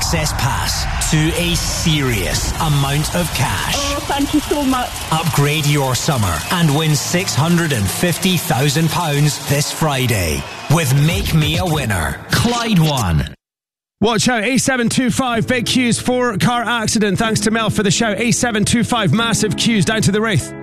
access pass to a serious amount of cash. Oh, thank you so much. Upgrade your summer and win £650,000 this Friday with Make Me a Winner. Clyde One. Watch out, A725, big queues for car accident. Thanks to Mel for the shout. A725, massive queues down to the Wraith.